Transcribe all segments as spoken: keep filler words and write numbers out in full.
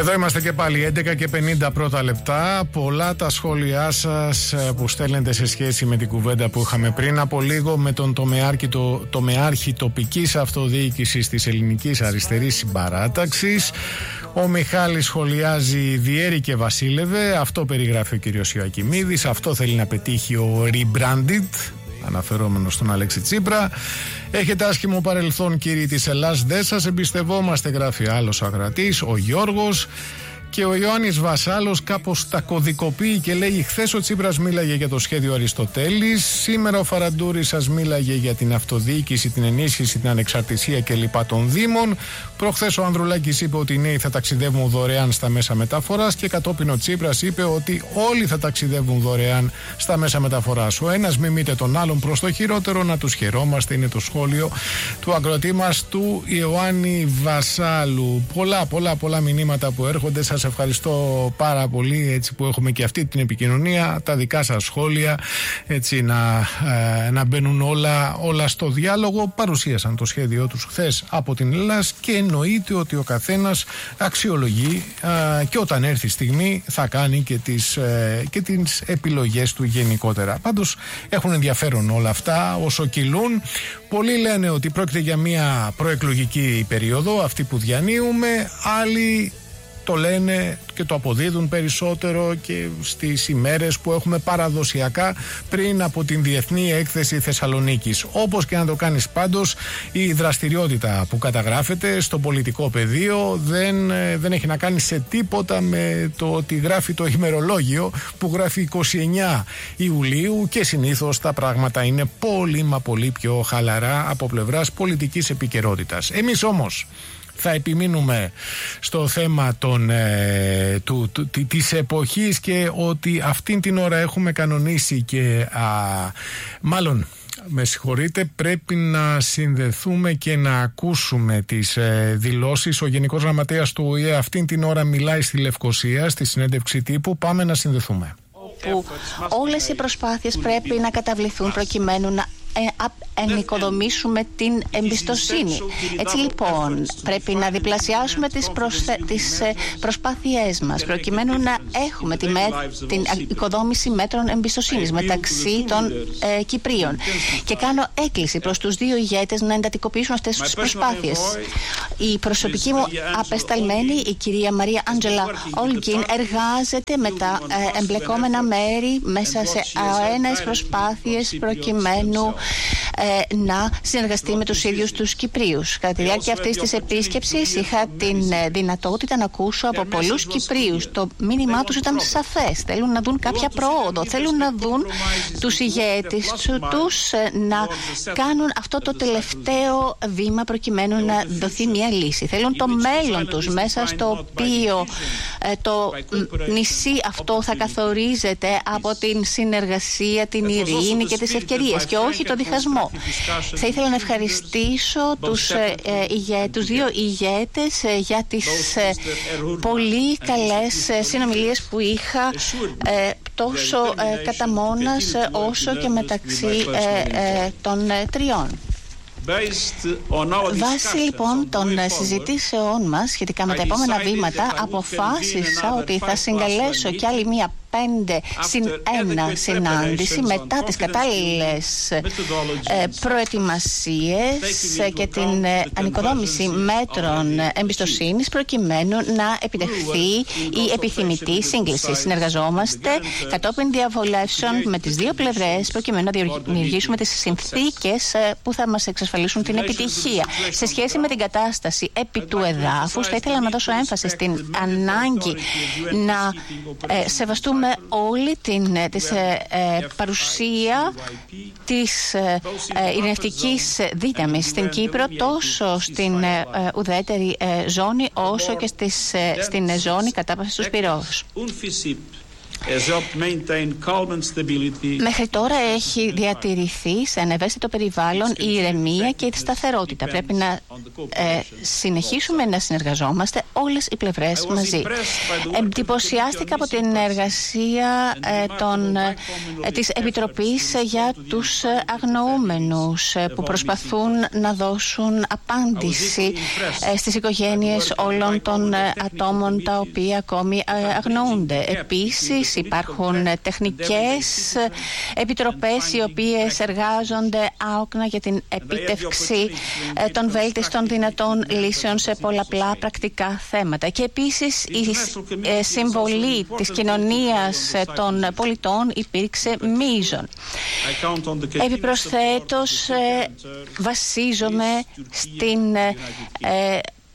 Εδώ είμαστε και πάλι, έντεκα και πενήντα πρώτα λεπτά. Πολλά τα σχόλιά σας που στέλνετε σε σχέση με την κουβέντα που είχαμε πριν από λίγο με τον τομεάρχη, το, τομεάρχη τοπικής αυτοδιοίκησης της Ελληνικής Αριστερής Συμπαράταξης. Ο Μιχάλης σχολιάζει διέρη και βασίλευε. Αυτό περιγράφει ο κύριος Ιωακημίδης. Αυτό θέλει να πετύχει ο rebranded, αναφερόμενο στον Αλέξη Τσίπρα. Έχετε άσχημο παρελθόν, κύριοι της Ελλάς, δεν σας εμπιστευόμαστε, γράφει άλλος ακρατής, ο Γιώργος. Και ο Ιωάννης Βασάλος κάπως τα κωδικοποιεί και λέει: χθες ο Τσίπρας μίλαγε για το σχέδιο Αριστοτέλης, σήμερα ο Φαραντούρης σας μίλαγε για την αυτοδιοίκηση, την ενίσχυση, την ανεξαρτησία κλπ. Των Δήμων. Προχθές ο Ανδρουλάκης είπε ότι οι νέοι θα ταξιδεύουν δωρεάν στα μέσα μεταφοράς και κατόπιν ο Τσίπρας είπε ότι όλοι θα ταξιδεύουν δωρεάν στα μέσα μεταφοράς. Ο ένας μιμείται τον άλλον προς το χειρότερο, να τους χαιρόμαστε, είναι το σχόλιο του ακροατή μας, του Ιωάννη Βασάλου. Πολλά, πολλά, πολλά μηνύματα που έρχονται. Σας ευχαριστώ πάρα πολύ, έτσι που έχουμε και αυτή την επικοινωνία, τα δικά σας σχόλια, έτσι να, ε, να μπαίνουν όλα, όλα στο διάλογο. Παρουσίασαν το σχέδιό τους χθες από την Ελλάς και εννοείται ότι ο καθένας αξιολογεί ε, και όταν έρθει η στιγμή θα κάνει και τις, ε, και τις επιλογές του γενικότερα. Πάντως έχουν ενδιαφέρον όλα αυτά όσο κυλούν. Πολλοί λένε ότι πρόκειται για μια προεκλογική περίοδο αυτή που διανύουμε, άλλοι το λένε και το αποδίδουν περισσότερο και στις ημέρες που έχουμε παραδοσιακά πριν από την Διεθνή Έκθεση Θεσσαλονίκης. Όπως και να το κάνεις πάντως, η δραστηριότητα που καταγράφεται στο πολιτικό πεδίο δεν, δεν έχει να κάνει σε τίποτα με το ότι γράφει το ημερολόγιο που γράφει είκοσι εννέα Ιουλίου και συνήθως τα πράγματα είναι πολύ μα πολύ πιο χαλαρά από πλευράς πολιτικής επικαιρότητας. Εμείς όμως θα επιμείνουμε στο θέμα των, ε, του, του, της εποχής και ότι αυτήν την ώρα έχουμε κανονίσει και α, μάλλον με συγχωρείτε, πρέπει να συνδεθούμε και να ακούσουμε τις ε, δηλώσεις. Ο Γενικός Γραμματέας του Ο Ε αυτήν την ώρα μιλάει στη Λευκοσία, στη συνέντευξη τύπου. Πάμε να συνδεθούμε. Που όλες οι προσπάθειες πρέπει να καταβληθούν προκειμένου να ενοικοδομήσουμε την εμπιστοσύνη. Έτσι λοιπόν πρέπει να διπλασιάσουμε τις, προσθε... τις προσπάθειές μας προκειμένου να έχουμε τη με... την οικοδόμηση μέτρων εμπιστοσύνης μεταξύ των ε, Κυπρίων. Και κάνω έκκληση προς τους δύο ηγέτες να εντατικοποιήσουν αυτές τις προσπάθειες. Η προσωπική μου απεσταλμένη, η κυρία Μαρία Άντζελα Όλγκιν, εργάζεται με τα ε, εμπλεκόμενα μέρη μέσα σε αέναες προσπάθειες προκειμένου Ε, να συνεργαστεί με τους ίδιους τους Κυπρίους. Κατά τη διάρκεια αυτής της επίσκεψης είχα την ε, δυνατότητα να ακούσω από πολλούς Κυπρίους. Το μήνυμά τους ήταν σαφές. Θέλουν να δουν κάποια πρόοδο. Θέλουν να δουν τους ηγέτες τους ε, να κάνουν αυτό το τελευταίο βήμα προκειμένου να δοθεί μια λύση. Θέλουν το μέλλον τους μέσα στο οποίο ε, το νησί αυτό θα καθορίζεται από την συνεργασία, την ειρήνη και τις ευκαιρίες και όχι το διχασμό. Θα ήθελα να ευχαριστήσω τους, ε, ηγέ, τους δύο ηγέτες ε, για τις ε, πολύ καλές ε, συνομιλίες που είχα ε, τόσο ε, κατά μόνας ε, όσο και μεταξύ ε, ε, των ε, τριών. Βάσει λοιπόν των συζητήσεών μας σχετικά με τα επόμενα βήματα, αποφάσισα ότι θα συγκαλέσω κι άλλη μία πέντε συν ένα συνάντηση μετά τις κατάλληλες ε, προετοιμασίες και την ε, ανοικοδόμηση μέτρων εμπιστοσύνης προκειμένου να επιτευχθεί η επιθυμητή σύγκληση. Συνεργαζόμαστε κατόπιν διαβολεύσεων με τις δύο πλευρές προκειμένου να δημιουργήσουμε τις συνθήκες ε, που θα μας εξασφαλίσουν την επιτυχία. Σε σχέση με την κατάσταση επί του εδάφους, θα ήθελα να δώσω έμφαση στην ανάγκη να ε, σεβαστούμε με όλη την της, ε, ε, παρουσία της ε, ε, ειρηνευτικής δύναμης στην Κύπρο, τόσο στην ε, ε, ουδέτερη ε, ζώνη όσο και στις, ε, στην ζώνη κατάπασης του Πυρός. Μέχρι τώρα έχει διατηρηθεί σε ένα ευαίσθητο περιβάλλον η ηρεμία και η σταθερότητα. Πρέπει να ε, συνεχίσουμε να συνεργαζόμαστε όλες οι πλευρές μαζί. Εντυπωσιάστηκα από την εργασία ε, των, ε, της Επιτροπής για τους αγνοούμενους ε, που προσπαθούν να δώσουν απάντηση ε, στις οικογένειες όλων των ε, ατόμων τα οποία ακόμη ε, αγνοούνται. Επίσης υπάρχουν τεχνικές επιτροπές οι οποίες εργάζονται άοκνα για την επίτευξη ε, των βέλτιστων δυνατών λύσεων σε πολλαπλά πρακτικά θέματα. Και επίσης η ε, συμβολή της κοινωνίας ε, των πολιτών υπήρξε μείζον. Επιπροσθέτως ε, βασίζομαι στην ε,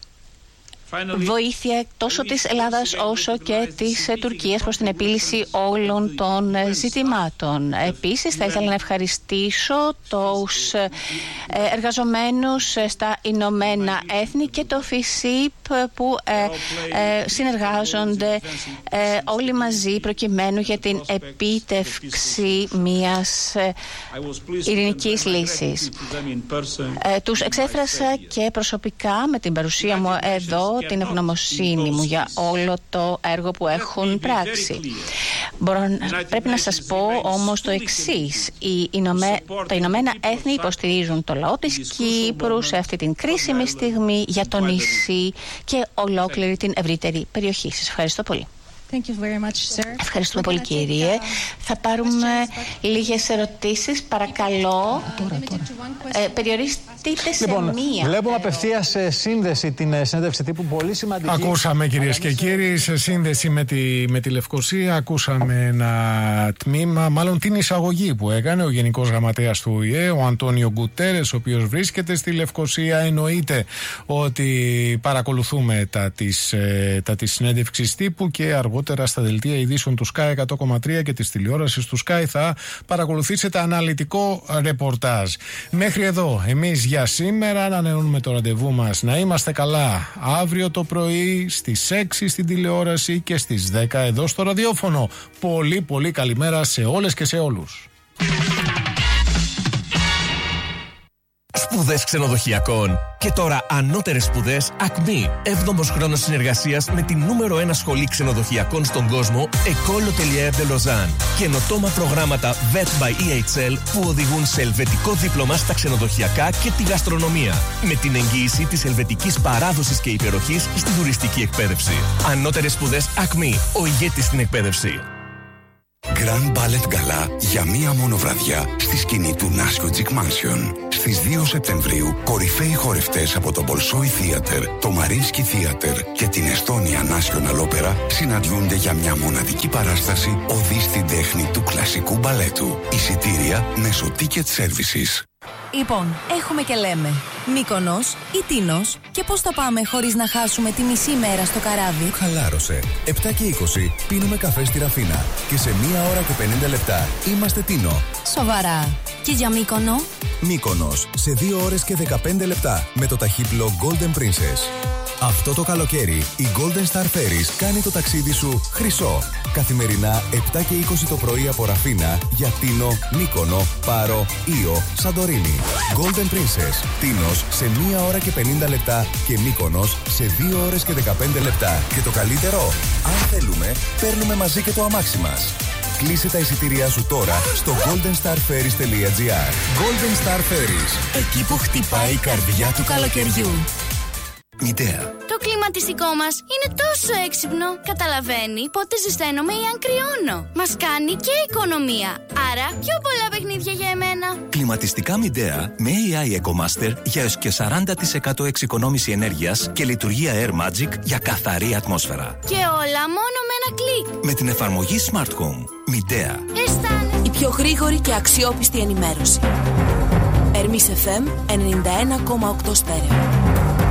βοήθεια τόσο της Ελλάδας όσο και της Τουρκίας προς την επίλυση όλων των ζητημάτων. Επίσης θα ήθελα να ευχαριστήσω τους εργαζομένους στα Ηνωμένα Έθνη και το ΦΙΣΥΠ που συνεργάζονται όλοι μαζί προκειμένου για την επίτευξη μιας ειρηνικής λύσης. Τους εξέφρασα και προσωπικά με την παρουσία μου εδώ την ευγνωμοσύνη μου για όλο το έργο που έχουν πράξει. Μπορώ, πρέπει να σας πω όμως το εξής. Οι Ηνωμέ, τα Ηνωμένα Έθνη υποστηρίζουν το λαό της Κύπρου σε αυτή την κρίσιμη στιγμή για το νησί και ολόκληρη την ευρύτερη περιοχή. Σας ευχαριστώ πολύ. Thank you very much, sir. Ευχαριστούμε πολύ, κύριε. Θα πάρουμε λίγες ερωτήσεις, παρακαλώ. Τώρα, τώρα. Ε, περιορίστε σε λοιπόν, μία. Βλέπουμε απευθείας σε σύνδεση την συνέντευξη τύπου, πολύ σημαντική. Ακούσαμε, κυρίες και κύριοι, σε σύνδεση με τη, με τη Λευκοσία, ακούσαμε ένα τμήμα, μάλλον την εισαγωγή που έκανε ο Γενικός Γραμματέας του Ο Η Ε, ο Αντώνιο Γκουτέρες, ο οποίος βρίσκεται στη Λευκοσία. Εννοείται ότι παρακολουθούμε τα της, τα της συνέντευξης τύπου και αργότερα στα δελτία ειδήσεων του Sky εκατό κόμμα τρία και της τηλεόρασης του Sky θα παρακολουθήσετε αναλυτικό ρεπορτάζ. Μέχρι εδώ εμείς για σήμερα ανανεώνουμε το ραντεβού μας. Να είμαστε καλά αύριο το πρωί στις έξι στην τηλεόραση και στις δέκα εδώ στο ραδιόφωνο. Πολύ πολύ καλημέρα σε όλες και σε όλους. Σπουδές ξενοδοχειακών. Και τώρα ανώτερες σπουδές Ακμή. έβδομος χρόνος συνεργασίας με την νούμερο ένα σχολή ξενοδοχειακών στον κόσμο, École Hôtelière de Lausanne. Καινοτόμα προγράμματα βι ι τι by ι έιτς ελ που οδηγούν σε ελβετικό δίπλωμα στα ξενοδοχειακά και τη γαστρονομία. Με την εγγύηση της ελβετικής παράδοσης και υπεροχής στην τουριστική εκπαίδευση. Ανώτερες σπουδές Ακμή. Ο ηγέτης στην εκπαίδευση. Grand Ballet Gala για μία μόνο βραδιά στη σκηνή του Νάσιο Τζικ Mansion. Στις δύο Σεπτεμβρίου, κορυφαίοι χορευτές από το Bolshoi Theater, το Mariinsky Theater και την Estonia National Opera συναντιούνται για μια μοναδική παράσταση οδή στην τέχνη του κλασικού μπαλέτου. Εισιτήρια μέσω Ticket Services. Λοιπόν, έχουμε και λέμε Μύκονος ή Τίνος, και πώς θα πάμε χωρίς να χάσουμε τη μισή μέρα στο καράβι. Χαλάρωσε. επτά και είκοσι πίνουμε καφέ στη Ραφίνα και σε μία ώρα και πενήντα λεπτά είμαστε Τίνο. Σοβαρά. Και για Μύκονο? Μύκονος σε δύο ώρες και δεκαπέντε λεπτά με το ταχύπλο Golden Princess. Αυτό το καλοκαίρι η Golden Star Ferries κάνει το ταξίδι σου χρυσό. Καθημερινά επτά και είκοσι το πρωί από Ραφίνα για Τίνο, Μύκονο, Πάρο, Ήο, Σαντορίνη. Golden Princess. Τίνος σε μία ώρα και πενήντα λεπτά και Μύκονος σε δύο ώρες και δεκαπέντε λεπτά. Και το καλύτερο, αν θέλουμε, παίρνουμε μαζί και το αμάξι μας. Κλείσε τα εισιτήριά σου τώρα στο golden star ferries τελεία gr. Golden Star Ferries. Εκεί που χτυπάει η καρδιά του καλοκαιριού. Μητέα. Το κλιματιστικό μας είναι τόσο έξυπνο. Καταλαβαίνει πότε ζεσταίνομαι ή αν κρυώνω. Μας κάνει και οικονομία. Άρα πιο πολλά παιχνίδια για εμένα. Κλιματιστικά Midea με έι άι EcoMaster για έως και σαράντα τοις εκατό εξοικονόμηση ενέργειας και λειτουργία Air Magic για καθαρή ατμόσφαιρα. Και όλα μόνο με ένα κλικ. Με την εφαρμογή Smart Home. Midea. Αισθάνε. Η πιο γρήγορη και αξιόπιστη ενημέρωση. Ερμής εφ εμ ενενήντα ένα κόμμα οκτώ στέρεο.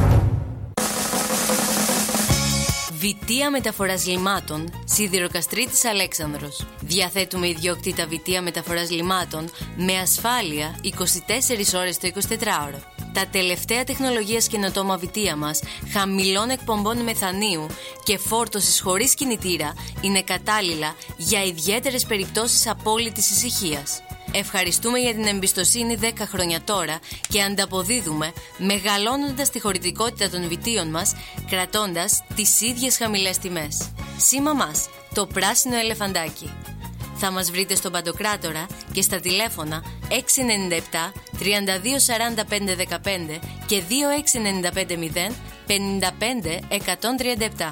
Βιτία Μεταφοράς Λιμάτων, Σιδηροκαστρίτης Αλέξανδρος. Διαθέτουμε ιδιόκτητα βιτία μεταφοράς λιμάτων με ασφάλεια είκοσι τέσσερις ώρες το εικοσιτετράωρο. τα τελευταία τεχνολογίας καινοτόμα βιτία μας, χαμηλών εκπομπών μεθανίου και φόρτωσης χωρίς κινητήρα είναι κατάλληλα για ιδιαίτερες περιπτώσεις απόλυτης ησυχίας. Ευχαριστούμε για την εμπιστοσύνη δέκα χρόνια τώρα και ανταποδίδουμε μεγαλώνοντας τη χωρητικότητα των βιτίων μας, κρατώντας τις ίδιες χαμηλές τιμές. Σήμα μας, το πράσινο ελεφαντάκι. Θα μας βρείτε στον Παντοκράτορα και στα τηλέφωνα έξι εννιά επτά τριάντα δύο σαράντα πέντε δεκαπέντε και δύο έξι εννιά πέντε μηδέν πενήντα πέντε εκατόν τριάντα επτά.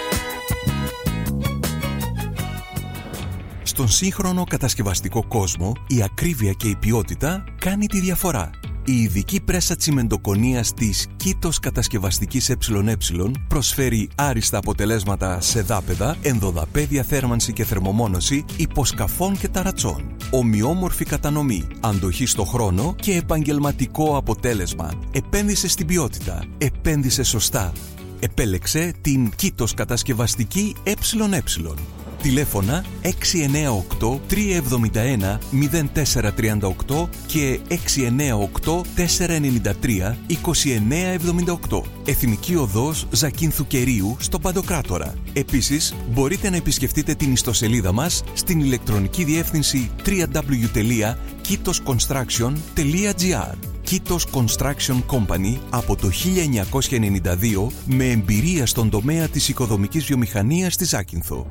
Στον σύγχρονο κατασκευαστικό κόσμο, η ακρίβεια και η ποιότητα κάνει τη διαφορά. Η ειδική πρέσα τσιμεντοκονίας της Κήτος Κατασκευαστικής ΕΕ προσφέρει άριστα αποτελέσματα σε δάπεδα, ενδοδαπέδια θέρμανση και θερμομόνωση, υποσκαφών και ταρατσών. Ομοιόμορφη κατανομή, αντοχή στο χρόνο και επαγγελματικό αποτέλεσμα. Επένδυσε στην ποιότητα. Επένδυσε σωστά. Επέλεξε την Κήτος Κατασκευαστική ΕΕ. Τηλέφωνα έξι εννιά οκτώ τρία εβδομήντα ένα μηδέν τέσσερα τριάντα οκτώ και έξι εννιά οκτώ τέσσερα εννιά τρία είκοσι εννιά εβδομήντα οκτώ. Εθνική Οδός Ζακίνθου Κερίου στον Παντοκράτορα. Επίσης, μπορείτε να επισκεφτείτε την ιστοσελίδα μας στην ηλεκτρονική διεύθυνση double-u double-u double-u τελεία kitos construction τελεία gr. Kitos Construction Company από το χίλια εννιακόσια ενενήντα δύο με εμπειρία στον τομέα της οικοδομικής βιομηχανίας στη Ζάκυνθο.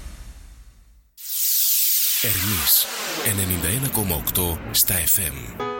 Ερμής ενενήντα ένα κόμμα οκτώ στα εφ εμ.